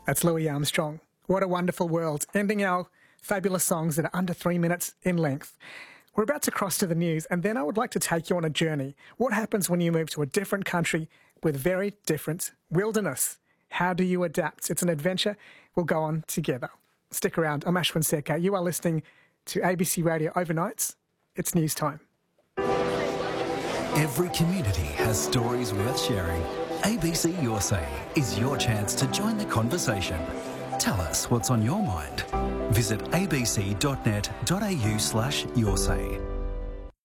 That's Louis Armstrong. What a wonderful world. Ending our fabulous songs that are under 3 minutes in length. We're about to cross to the news, and then I would like to take you on a journey. What happens when you move to a different country with very different wilderness? How do you adapt? It's an adventure we'll go on together. Stick around. I'm Ashwin Seka. You are listening to ABC Radio Overnights. It's news time. Every community has stories worth sharing. ABC Your Say is your chance to join the conversation. Tell us what's on your mind. Visit abc.net.au/yoursay.